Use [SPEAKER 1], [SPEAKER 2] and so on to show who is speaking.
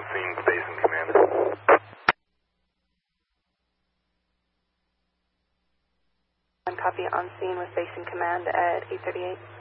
[SPEAKER 1] scene with Basin Command.
[SPEAKER 2] Copy on scene with Basin Command at 8:38.